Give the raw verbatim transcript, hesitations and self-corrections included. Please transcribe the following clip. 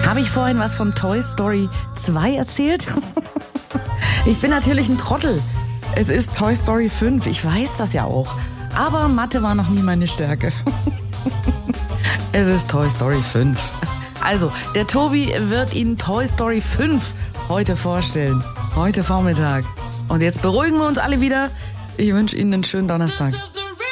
Habe ich vorhin was von Toy Story zwei erzählt? Ich bin natürlich ein Trottel. Es ist Toy Story fünf, ich weiß das ja auch. Aber Mathe war noch nie meine Stärke. Es ist Toy Story fünf. Also, der Tobi wird Ihnen Toy Story fünf heute vorstellen. Heute Vormittag. Und jetzt beruhigen wir uns alle wieder. Ich wünsche Ihnen einen schönen Donnerstag.